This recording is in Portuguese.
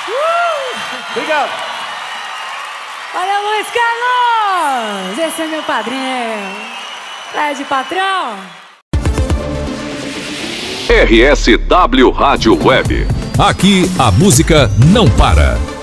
Obrigado. Valeu, Luiz Carlos! Esse é meu padrinho. Fred, patrão. RSW Rádio Web. Aqui a música não para.